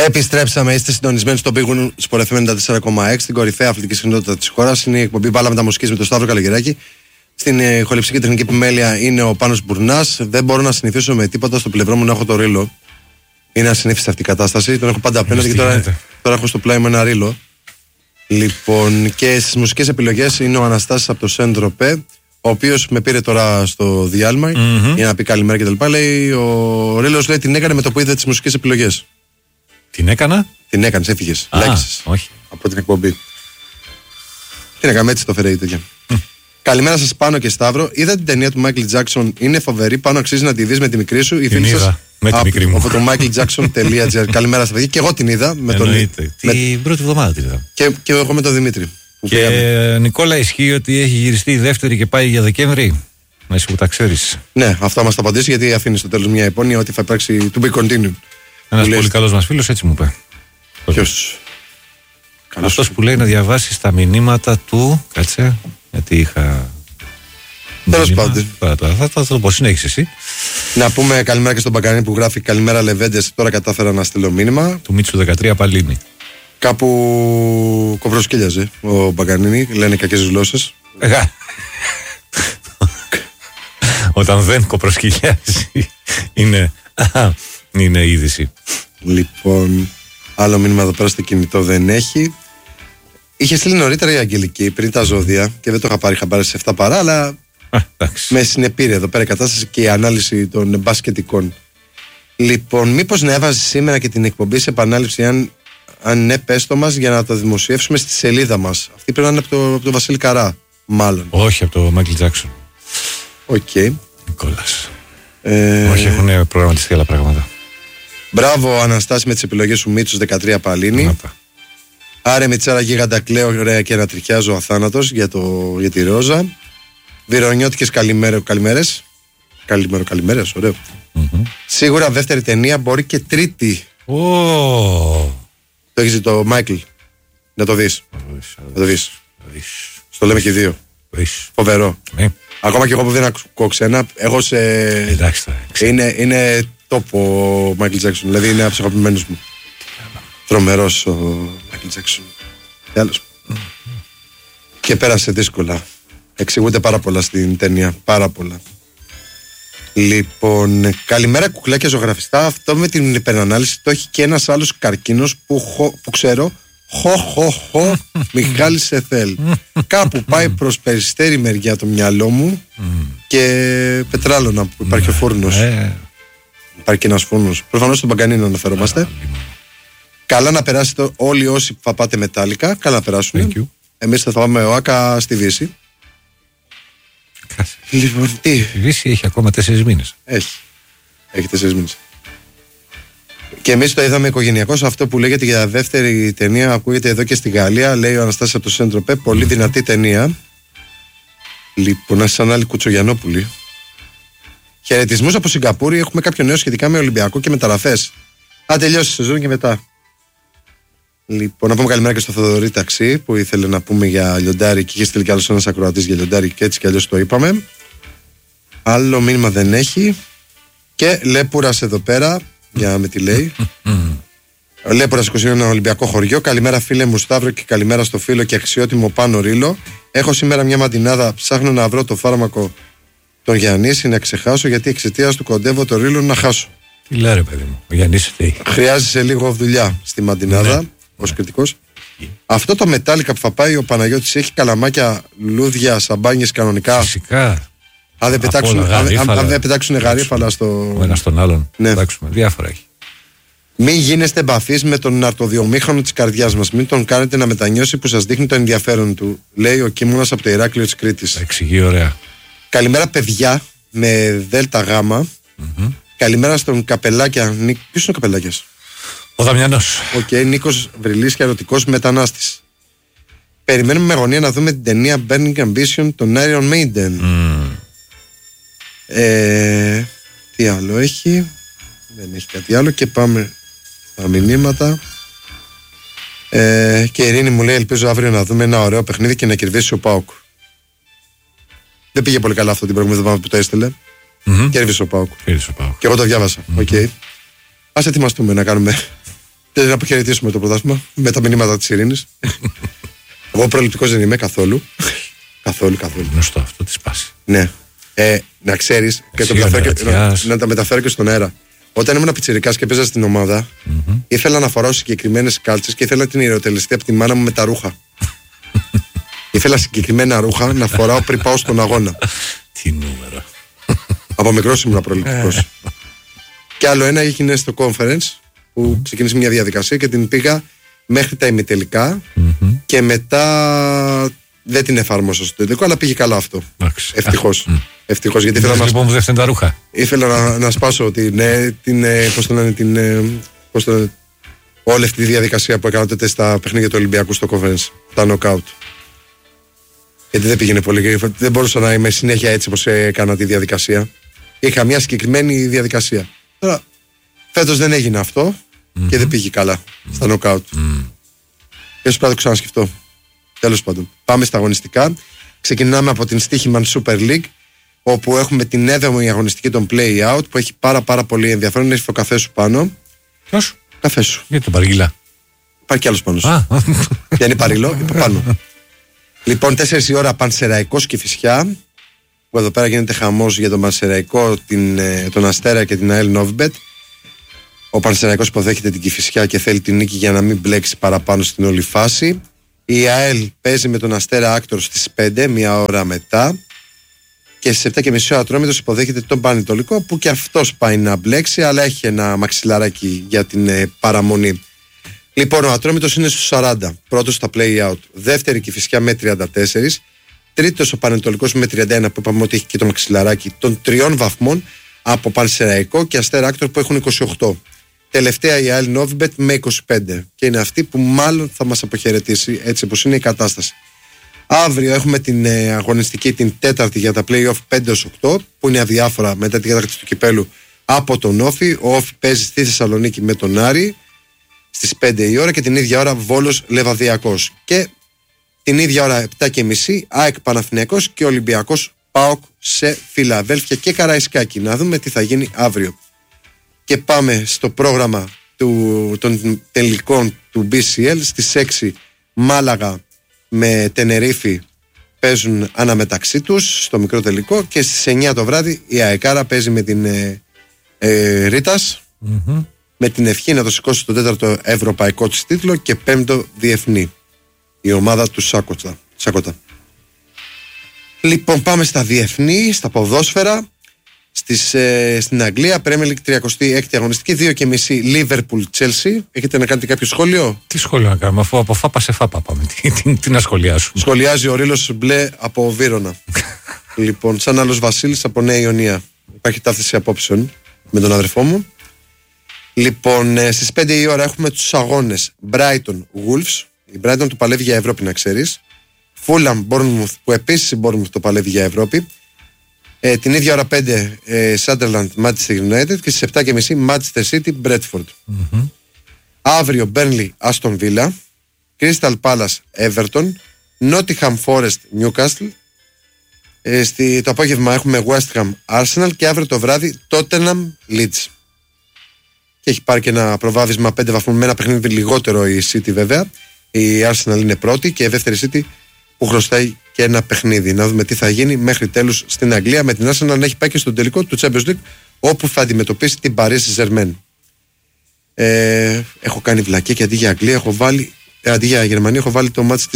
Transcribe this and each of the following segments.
Επιστρέψαμε, είστε συντονισμένοι στο Big Win Sport FM 94,6, την κορυφαία αθλητική συχνότητα της χώρας. Είναι η εκπομπή Μπάλα Μεταμουσικής με τον Σταύρο Καλογεράκη. Στην χοληψική τεχνική επιμέλεια είναι ο Πάνος Μπουρνάς. Δεν μπορώ να συνηθίσω με τίποτα στο πλευρό μου να έχω το ρίλο. Είναι ασυνήθιστη αυτή η κατάσταση. Τον έχω πάντα απέναντι και τώρα έχω στο πλάι μου ένα ρίλο. Λοιπόν, και στις μουσικές επιλογές είναι ο Αναστάσης από το Σεντροπέ, ο οποίος με πήρε τώρα στο διάλειμμα για να πει καλημέρα και τα λοιπά. Λέει, ο ρίλος λέει την έκανε με το που είδε τις μουσικές επιλογές. Την έκανα. Την έκανες, έφυγες. Λάκησες. Όχι. Από την εκπομπή. Την έκαμε, έτσι το φέρε η τέτοια. Καλημέρα σας Πάνο και Σταύρο. Είδα την ταινία του Michael Jackson. Είναι φοβερή. Πάνω αξίζει να τη δεις με τη μικρή σου. Την είδα με τη μικρή μου. Από το michaeljackson.gr. Καλημέρα στα παιδιά. Και εγώ την είδα. Την πρώτη εβδομάδα την είδα. Και εγώ με τον Δημήτρη. Και Νικόλα, ισχύει ότι έχει γυριστεί η δεύτερη και πάει για Δεκέμβρη. Να εσύ που τα ξέρεις. Ναι, αυτά μας τα απαντήσει γιατί αφήνει στο τέλος μια υπόνοια ότι θα υπάρξει to be continued. Ένας πολύ καλός μας φίλος έτσι μου είπε. Ποιος? Αυτός που λέει να διαβάσεις τα μηνύματα του. Κάτσε, γιατί είχα. Τέλος πάντων. Θα το πω, συνέχισε εσύ. Να πούμε καλημέρα και στον Μπαγκανίνη που γράφει καλημέρα Λεβέντες. Τώρα κατάφερα να στείλω μήνυμα. Του Μίτσου 13 Παλίνη. Κάπου κοβροσκύλιαζε ο Μπαγκανίνη. Λένε κακές γλώσσες. Όταν δεν κοπροσκυλιάζει είναι είδηση. Λοιπόν, άλλο μήνυμα εδώ πέρα στο κινητό δεν έχει. Είχε στείλει νωρίτερα η Αγγελική πριν τα ζώδια και δεν το είχα πάρει χαμπάρι σε 7 παρά, αλλά με συνεπήρε εδώ πέρα η κατάσταση και η ανάλυση των μπασκετικών. Λοιπόν, μήπως να έβαζε σήμερα και την εκπομπή σε επανάληψη, αν ναι, πες το μας για να το δημοσιεύσουμε στη σελίδα μας. Αυτή πρέπει να είναι από το Βασίλη Καρά, μάλλον. Όχι, από το Μάικλ Τζάκσον. Οκ. Νικόλας. Όχι, έχουν προγραμματιστεί άλλα πράγματα. Μπράβο Αναστάση με τις επιλογές σου. Μίτσος 13 Παλίνη. Άρε Μιτσάρα γίγαντα κλαίω ωραία και να τριχιάζω αθάνατος για τη Ρόζα. Βυρονιώτικες καλημέρες. Καλημέρες, ωραίο. Σίγουρα δεύτερη ταινία, μπορεί και τρίτη. Το έχεις δει το Μάικλ? Να το δεις. Στο λέμε και δύο. Φοβερό. Ακόμα και εγώ που δεν ακούω ξένα, εγώ σε. Εντάξει, είναι τόπο ο Μάικλ Τζάκσον. Δηλαδή είναι από τους αγαπημένους μου. Τρομερός ο Μάικλ Τζάκσον. Και πέρασε δύσκολα. Εξηγούνται πάρα πολλά στην ταινία. Πάρα πολλά. Λοιπόν, καλημέρα κουκλάκια ζωγραφιστά. Αυτό με την υπερανάλυση το έχει και ένας άλλος καρκίνος που ξέρω. Μιχάλης Εθέλ. Κάπου πάει προς Περιστέρη μεριά το μυαλό μου και Πετράλωνα που υπάρχει ο φούρνος. Υπάρχει και ένας φούρνος. Προφανώς στον Παγκανίνο αναφερόμαστε. Καλά να περάσετε όλοι όσοι θα πάτε μετάλλικα. Καλά να περάσουν. Εμείς θα πάμε ο Άκα στη Δύση. Λοιπόν, τι? Η Δύση έχει ακόμα 4 μήνες. Έχει 4 μήνες. Και εμείς το είδαμε οικογενειακώς. Αυτό που λέγεται για δεύτερη ταινία ακούγεται εδώ και στη Γαλλία. Λέει ο Αναστάσης από το Σεντροπέ. Πολύ δυνατή ταινία. Λοιπόν, σαν άλλη Κουτσογιανόπουλη. Χαιρετισμούς από Σιγκαπούρη. Έχουμε κάποιο νέο σχετικά με Ολυμπιακό και μεταγραφές. Αν τελειώσει η σεζόν και μετά. Λοιπόν, να πούμε καλημέρα και στο Θοδωρή Ταξί που ήθελε να πούμε για λιοντάρι και είχε στείλει κι άλλος ένας ακροατής για λιοντάρι και έτσι κι αλλιώς το είπαμε. Άλλο μήνυμα δεν έχει. Και Λέπουρας εδώ πέρα. Για να με τι λέει. Λέπουρας 21 Ολυμπιακό χωριό. Καλημέρα φίλε μου Σταύρο και καλημέρα στο φίλο και αξιότιμο Πάνο Ρίλο. Έχω σήμερα μια μαντινάδα. Ψάχνω να βρω το φάρμακο τον Γιαννήση να ξεχάσω γιατί εξαιτίας του κοντεύω το Ρίλο να χάσω. Τι λέει ρε παιδί μου, ο Γιαννής τι. Χρειάζεσαι λίγο δουλειά στη μαντινάδα. Ναι. Ως κριτικός. Αυτό το μετάλλικα που θα πάει ο Παναγιώτης έχει καλαμάκια, λούδια, σαμπάνιες κανονικά. Φυσικά. Αν δεν πετάξουν γαρίφαλα στο. Ο ένας στον άλλον. Ναι. Πετάξουμε. Διάφορα έχει. Μην γίνεστε επαφής με τον αρτοδιομήχανο της καρδιάς μας. Μην τον κάνετε να μετανιώσει που σας δείχνει το ενδιαφέρον του. Λέει ο Κίμωνας από το Ηράκλειο της Κρήτης. Εξηγεί ωραία. Καλημέρα παιδιά με ΔΓ. Καλημέρα στον Καπελάκια. Ποιος είναι ο Καπελάκιας? Ο Δαμιανός. Νίκος Βρυλής και ερωτικός μετανάστης. Περιμένουμε με αγωνία να δούμε την ταινία Burning Ambition των Iron Maiden. Τι άλλο έχει? Δεν έχει κάτι άλλο και πάμε στα μηνύματα. Και η Ειρήνη μου λέει ελπίζω αύριο να δούμε ένα ωραίο παιχνίδι και να κερδίσει ο ΠΑΟΚ. Δεν πήγε πολύ καλά αυτό την προηγούμενη εβδομάδα που το έστειλε. Mm-hmm. Κέρδισε ο ΠΑΟΚ. Και εγώ το διάβασα. Mm-hmm. Okay. Ας ετοιμαστούμε να κάνουμε Και να αποχαιρετήσουμε το πρωτάθλημα με τα μηνύματα της ειρήνης. Εγώ προληπτικός δεν είμαι καθόλου. καθόλου. Γνωστό αυτό, τη σπάση. Ναι. Να ξέρεις και να τα μεταφέρω και στον αέρα. Όταν ήμουν πιτσιρικάς και παίζα στην ομάδα, ήθελα να φοράω συγκεκριμένες κάλτσες και ήθελα την ιεροτελεστή από τη μάνα μου με τα ρούχα. Ήθελα συγκεκριμένα ρούχα να φοράω πριν πάω στον αγώνα. Τι νούμερο. Από μικρός ήμουν προληπτικός. Και άλλο ένα έγινε στο conference που ξεκίνησε μια διαδικασία και την πήγα μέχρι τα ημιτελικά και μετά δεν την εφάρμοσα στο τελικό, αλλά πήγε καλά αυτό. Ευτυχώς. Ευτυχώς, γιατί ήθελα να. Λοιπόν, που δεν φταίνουν τα ρούχα. Ήθελα να σπάσω όλη αυτή τη διαδικασία που έκανα τότε στα παιχνίδια του Ολυμπιακού στο conference, τα knockout. Γιατί δεν πήγαινε πολύ, δεν μπορούσα να είμαι συνέχεια έτσι όπως έκανα τη διαδικασία. Είχα μια συγκεκριμένη διαδικασία. Τώρα, φέτος δεν έγινε αυτό και δεν πήγε καλά στα knockout. Και ίσως πρέπει να το ξανασκεφτώ. Τέλος πάντων, πάμε στα αγωνιστικά. Ξεκινάμε από την Στοίχημαν Super League, όπου έχουμε την 7η αγωνιστική των Play Out, που έχει πάρα πολύ ενδιαφέρον. Έχεις το καφέ σου πάνω. Ποιος? Καφέ σου. Γιατί τον παρήγγειλα. Υπάρχει κι άλλος πάνω σου. Δεν είναι παρήλο, είπα πάνω. Λοιπόν, 4 η ώρα Πανσεραϊκός Κηφισιά, που εδώ πέρα γίνεται χαμός για τον Πανσεραϊκό, τον Αστέρα και την ΑΕΛ Νόβιμπετ. Ο Πανσεραϊκός υποδέχεται την Κηφισιά και θέλει την νίκη για να μην μπλέξει παραπάνω στην όλη φάση. Η ΑΕΛ παίζει με τον Αστέρα Άκτορ στις 5, μια ώρα μετά. Και στις 7.30 ο Ατρόμητος υποδέχεται τον Πανετολικό, που και αυτός πάει να μπλέξει, αλλά έχει ένα μαξιλαράκι για την παραμονή. Λοιπόν, ο Ατρόμητος είναι στους 40, πρώτος στα play out. Δεύτερη Κηφισιά με 34. Τρίτος ο Πανετολικός με 31, που είπαμε ότι έχει και το μαξιλαράκι των 3 βαθμών από Πανσεραϊκό και Αστέρα Άκτορ που έχουν 28. Τελευταία η ΑΕΛ Νόβιμπετ με 25. Και είναι αυτή που μάλλον θα μας αποχαιρετήσει, έτσι όπως είναι η κατάσταση. Αύριο έχουμε την αγωνιστική, την τέταρτη για τα play-off 5-8, που είναι αδιάφορα μετά την κατάκτηση του κυπέλου από τον Όφη. Ο Όφη παίζει στη Θεσσαλονίκη με τον Άρη στις 5 η ώρα και την ίδια ώρα Βόλος Λεβαδιακός. Και την ίδια ώρα 7.30 ΑΕΚ Παναθηναϊκός και Ολυμπιακός ΠΑΟΚ σε Φιλαδέλφια και Καραϊσκάκη. Να δούμε τι θα γίνει αύριο. Και πάμε στο πρόγραμμα των τελικών του BCL. Στις 6 Μάλαγα με Τενερίφη παίζουν αναμεταξύ τους στο μικρό τελικό και στις 9 το βράδυ η ΑΕΚΑΡΑ παίζει με την Ρίτας με την ευχή να το σηκώσει το 4ο ευρωπαϊκό της τίτλο και 5ο διεθνή, η ομάδα του Σάκοτα. Λοιπόν, πάμε στα διεθνή, στα ποδόσφαιρα. Στην Αγγλία, Premier League 36η αγωνιστική, 2.30 Liverpool Chelsea. Έχετε να κάνετε κάποιο σχόλιο? Τι σχόλιο να κάνουμε, αφού από φάπα σε φάπα πάμε. Τι να σχολιάσουμε. Σχολιάζει ο Ρήλος Μπλε από Βύρωνα. Λοιπόν, σαν άλλος Βασίλης από Νέα Ιωνία. Υπάρχει ταύτιση απόψεων με τον αδερφό μου. Λοιπόν, στις 5 η ώρα έχουμε τους αγώνες Brighton Wolves. Η Brighton το παλεύει για Ευρώπη, να ξέρεις. Fulham Bournemouth, που επίσης η Bournemouth το παλεύει για Ευρώπη. Την ίδια ώρα 5 Sunderland Manchester United και στις 7.30 Manchester City Bradford. Αύριο Burnley Aston Villa, Crystal Palace Everton, Nottingham Forest Newcastle. Το απόγευμα έχουμε West Ham Arsenal και αύριο το βράδυ Tottenham Leeds. Και έχει πάρει και ένα προβάδισμα 5 βαθμούς με ένα παιχνίδι λιγότερο η City βέβαια. Η Arsenal είναι πρώτη και η δεύτερη City που χρωστάει και ένα παιχνίδι. Να δούμε τι θα γίνει μέχρι τέλους στην Αγγλία, με την Arsenal να έχει πάει και στον τελικό του Champions League, όπου θα αντιμετωπίσει την Paris Saint-Germain. Έχω κάνει βλακία και αντί για Αγγλία έχω βάλει, αντί για Γερμανία έχω βάλει το μάτς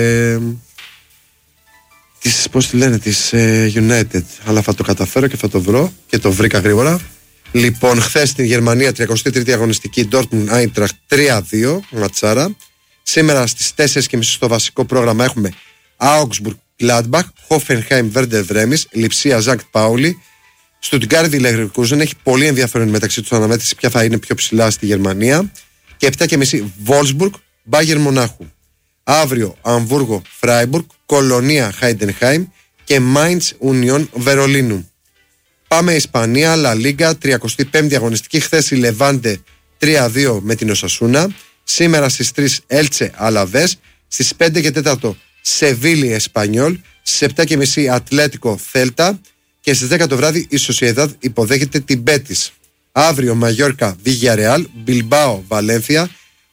της πώς τη λένε, της United. Αλλά θα το καταφέρω και θα το βρω και το βρήκα γρήγορα. Λοιπόν, χθες στην Γερμανία 33η αγωνιστική Dortmund Eintracht 3-2 ματσάρα. Σήμερα στις 4.30 στο βασικό πρόγραμμα έχουμε Augsburg Gladbach, Hoffenheim Werder Bremen, Lipsia St. Pauli, Stuttgart Leverkusen. Έχει πολύ ενδιαφέρον μεταξύ τους αναμέτρηση ποια θα είναι πιο ψηλά στη Γερμανία. Και 7.30 Wolfsburg Bayern Μονάχου. Αύριο Αμβούργο Freiburg, Κολονία Heidenheim και Mainz Union Βερολίνου. Πάμε Ισπανία, La Liga, 35η αγωνιστική. Χθες η Levante 3-2 με την Οσασούνα. Σήμερα στις 3 Έλτσε Αλαβές. Στις 5 και 4 Σεβίλη Εσπανιόλ. Στις 7.30 Ατλέτικο Θέλτα. Και στις 10 το βράδυ η Σοσιεδάδ υποδέχεται την Μπέτις. Αύριο Μαγιόρκα Βιγιαρεάλ, Μπιλμπάο Βαλένθια,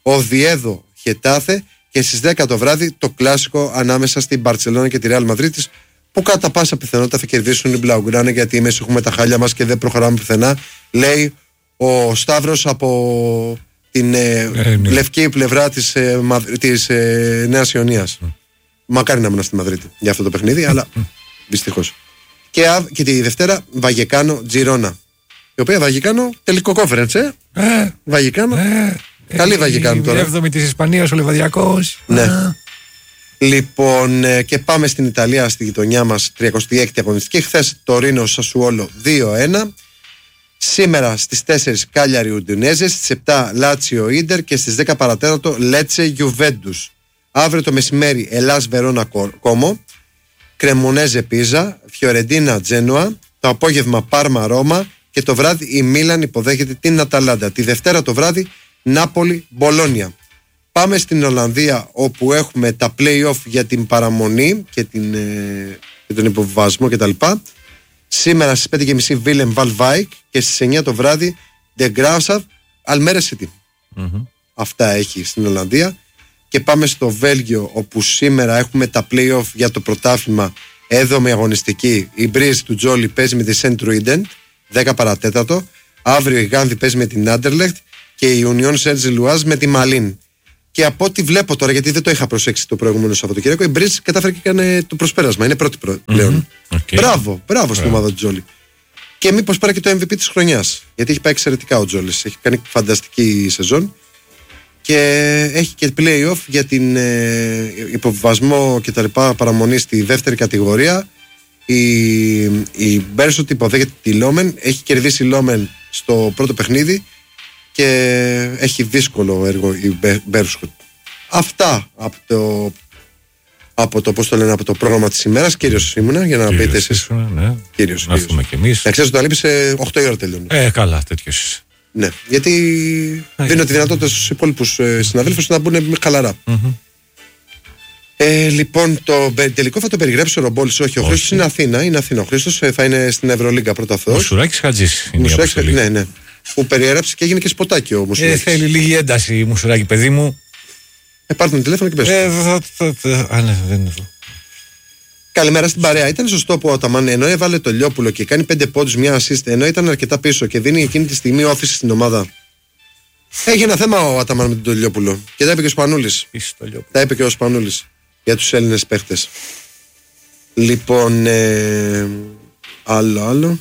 Οβιέδο Χετάθε και στις 10 το βράδυ το κλασικό ανάμεσα στην Μπαρτσελόνα και τη Ρεάλ Μαδρίτης, που κατά πάσα πιθανότητα θα κερδίσουν οι Μπλαουγκράνα, γιατί εμείς έχουμε τα χάλια μας και δεν προχωράμε πουθενά, λέει ο Σταύρος από την λευκή πλευρά της Νέας Ιωνίας. Μακάρι να ήμουν στη Μαδρίτη για αυτό το παιχνίδι, αλλά δυστυχώς. Και τη Δευτέρα Βαγεκάνο Τζιρόνα, η οποία Βαγεκάνο τελικό conference, Βαγεκάνο. Καλή Βαγεκάνο τώρα. Η 7η της Ισπανίας, ο Λιβαδιακός. Ναι. Λοιπόν, και πάμε στην Ιταλία, στη γειτονιά μας, 36η αγωνιστική. Χθες το Ρήνο Σασουόλο 2-1. Σήμερα στις 4 Κάλιαρι Ουντινέζε, στις 7 Λάτσιο Ίντερ και στις 10 παρατέταρτο Λέτσε Γιουβέντους. Αύριο το μεσημέρι Ελλάς Βερόνα Κόμο, Κρεμονέζε Πίζα, Φιωρεντίνα Τζένουα, το απόγευμα Πάρμα Ρώμα και το βράδυ η Μίλαν υποδέχεται την Αταλάντα. Τη Δευτέρα το βράδυ Νάπολη Μπολόνια. Πάμε στην Ολλανδία, όπου έχουμε τα play-off για την παραμονή και τον υποβιβασμό κτλ. Σήμερα στις 5.30 Βίλεμ Βαλβάικ και στις 9 το βράδυ De Graafschap Almere City. Αυτά έχει στην Ολλανδία. Και πάμε στο Βέλγιο, όπου σήμερα έχουμε τα play-off για το πρωτάθλημα, 7η αγωνιστική. Η Μπρίζ του Τζόλι παίζει με τη Σεντ Ρουίντεν 10 παρατέταρτο. Αύριο η Γάνδη παίζει με την Άντερλεχτ και η Union Saint-Gilloise με τη Μαλίν. Και από ό,τι βλέπω τώρα, γιατί δεν το είχα προσέξει το προηγούμενο Σαββατοκύριακο, η Μπρίζ κατάφερε και έκανε το προσπέρασμα. Είναι πρώτη πλέον. Μπράβο στην ομάδα του Τζόλι. Και μήπως πάρει και το MVP της χρονιάς. Γιατί έχει πάει εξαιρετικά ο Τζόλις. Έχει κάνει φανταστική σεζόν. Και έχει και play-off για την υποβιβασμό και τα λοιπά παραμονή στη δεύτερη κατηγορία. Η Μπέρσοτ υποδέχεται τη Λόμεν. Έχει κερδίσει η Λόμεν στο πρώτο παιχνίδι και έχει δύσκολο έργο η Μπέρσοτ. Αυτά από το, πώς το λένε, από το πρόγραμμα της ημέρας. Κύριος ήμουνα, για να πείτε εσείς. Ναι. Κύριος. Να έρθουμε κι εμείς. Να ξέρεις ότι το λείπει σε 8 η ώρα τελειώνει. Καλά, τέτοιος. Ναι, γιατί δίνω τη δυνατότητα στους υπόλοιπους συναδέλφους να μπουν χαλαρά. Λοιπόν, το τελικό θα το περιγράψει ο Ρομπόλης. Όχι, ο Χρήστος είναι Αθήνα. Ο Χρήστος θα είναι στην Ευρωλίγκα πρώτα Θεός. Μουσουράκης Χατζής είναι η αποστολή. Ναι. Που περιέγραψε και έγινε και σποτάκι ο Μουσουράκης. Θέλει λίγη ένταση η Μουσουράκη, παιδί μου. Πάρτε το τηλέφωνο και πες. Ναι, δεν είναι εδώ. Καλημέρα στην παρέα. Ήταν σωστό που ο Αταμάν, ενώ έβαλε το Λιόπουλο και κάνει 5 πόντους, μια assist, ενώ ήταν αρκετά πίσω και δίνει εκείνη τη στιγμή όθηση στην ομάδα. Έχει ένα θέμα ο Αταμάν με τον Λιόπουλο. Και τα είπε και ο Σπανούλης. Τα είπε και ο Σπανούλης για τους Έλληνες παίχτες. Λοιπόν, άλλο.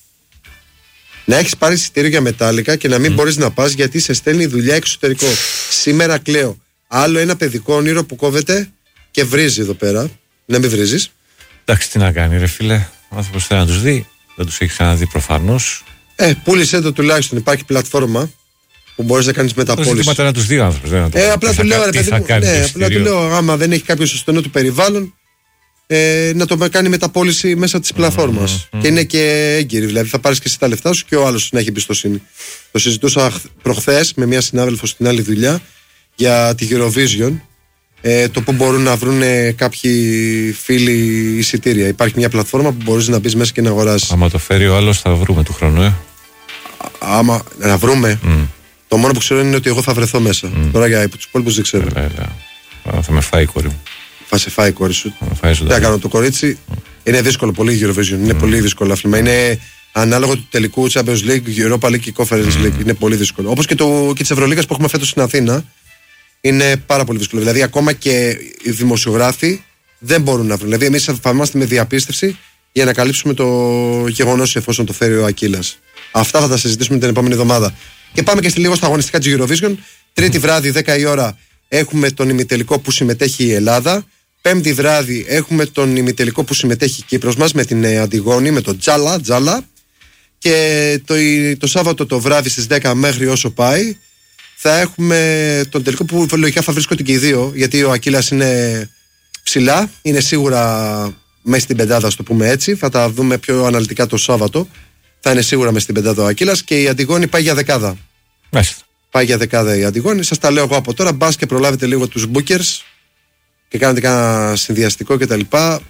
Να έχεις πάρει εισιτήριο για μετάλλικα και να μην μπορείς να πας γιατί σε στέλνει δουλειά εξωτερικό. Σήμερα κλαίω. Άλλο ένα παιδικό όνειρο που κόβεται και βρίζει εδώ πέρα. Να μην βρίζεις. Εντάξει, τι να κάνει, ρε φίλε. Ο άνθρωπος θέλει να τους δει. Δεν τους έχει ξαναδεί προφανώς. Πούλησε το τουλάχιστον. Υπάρχει πλατφόρμα που μπορείς να κάνεις μεταπώληση. Ζητήματα να τους δει ο άνθρωπος. Απλά του λέω, ρε παιδί μου. Απλά του λέω, άμα δεν έχει κάποιο στο στενό του περιβάλλον, να το κάνει μεταπώληση μέσα της πλατφόρμας. Και είναι και έγκυρη. Δηλαδή θα πάρεις και εσύ τα λεφτά σου και ο άλλος να έχει εμπιστοσύνη. Το συζητούσα προχθές με μια συνάδελφο στην άλλη δουλειά για τη Eurovision. Το που μπορούν να βρουν κάποιοι φίλοι εισιτήρια. Υπάρχει μια πλατφόρμα που μπορείς να μπεις μέσα και να αγοράσεις. Άμα το φέρει ο άλλος θα βρούμε του χρόνου, Άμα να βρούμε. Το μόνο που ξέρω είναι ότι εγώ θα βρεθώ μέσα. Τώρα για τους υπόλοιπους δεν ξέρω. Θα με φάει η κόρη μου. Θα σε φάει η κόρη σου. Θα κάνω το κορίτσι. Είναι δύσκολο πολύ η Eurovision. Είναι πολύ δύσκολο άθλημα. Είναι ανάλογο του τελικού Champions League, Europa League και Conference League. Είναι πολύ δύσκολο. Όπως και της Ευρωλίγας που έχουμε φέτος στην Αθήνα. Είναι πάρα πολύ δύσκολο. Δηλαδή, ακόμα και οι δημοσιογράφοι δεν μπορούν να βρουν. Δηλαδή, εμείς θα είμαστε με διαπίστευση για να καλύψουμε το γεγονός εφόσον το φέρει ο Ακύλας. Αυτά θα τα συζητήσουμε την επόμενη εβδομάδα. Και πάμε και λίγο στα αγωνιστικά της Eurovision. Τρίτη βράδυ, 10 η ώρα, έχουμε τον ημιτελικό που συμμετέχει η Ελλάδα. Πέμπτη βράδυ, έχουμε τον ημιτελικό που συμμετέχει η Κύπρος μας με την Αντιγόνη, με τον Τζάλα. Και το Σάββατο το βράδυ στις 10 μέχρι όσο πάει. Θα έχουμε τον τελικό που λογικά θα βρίσκονται και οι δύο, γιατί ο Ακύλας είναι ψηλά, είναι σίγουρα μέσα στην πεντάδα, ας το πούμε έτσι. Θα τα δούμε πιο αναλυτικά το Σάββατο. Θα είναι σίγουρα μέσα στην πεντάδα ο Ακύλας και η Αντιγόνη πάει για δεκάδα. Μάλιστα. Πάει για δεκάδα η Αντιγόνη. Σας τα λέω εγώ από τώρα. Μπας και προλάβετε λίγο τους bookers και κάνετε κάνα συνδυαστικό κτλ.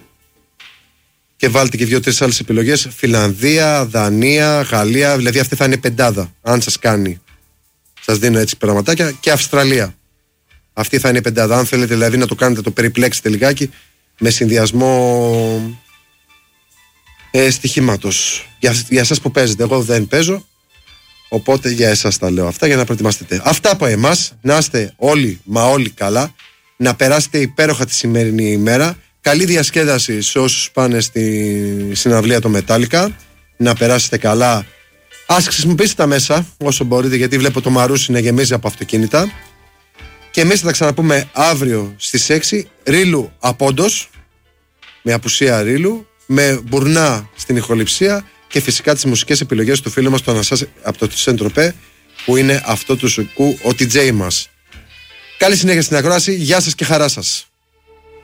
Και βάλτε και 2-3 άλλες επιλογές. Φιλανδία, Δανία, Γαλλία. Δηλαδή αυτή θα είναι πεντάδα, αν σας κάνει. Σας δίνω έτσι πραγματάκια. Και Αυστραλία. Αυτή θα είναι η πεντάδα. Αν θέλετε δηλαδή να το κάνετε, το περιπλέξετε λιγάκι με συνδυασμό στοιχήματος. Για εσάς που παίζετε, εγώ δεν παίζω. Οπότε για εσάς τα λέω αυτά για να προετοιμαστείτε. Αυτά από εμάς. Να είστε όλοι, μα όλοι καλά. Να περάσετε υπέροχα τη σημερινή ημέρα. Καλή διασκέδαση σε όσους πάνε στη συναυλία το Metallica. Να περάσετε καλά. Ας χρησιμοποιήσετε τα μέσα όσο μπορείτε, γιατί βλέπω το Μαρούσι να γεμίζει από αυτοκίνητα. Και εμείς θα τα ξαναπούμε αύριο στις 6. Ρίλου απόντος, με απουσία Ρίλου, με Μπουρνά στην ηχοληψία και φυσικά τις μουσικές επιλογές του φίλου μας του Αναστάση από το Σεντροπέ, που είναι αυτό του Σουκού, ο TJ μας. Καλή συνέχεια στην ακρόαση. Γεια σας και χαρά σας.